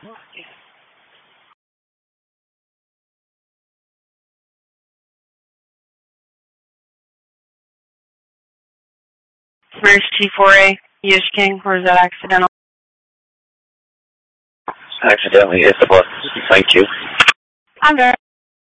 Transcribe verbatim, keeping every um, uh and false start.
Where's T four A, Yish King, or is that accidental? Accidentally hit the button. Thank you. I'm there.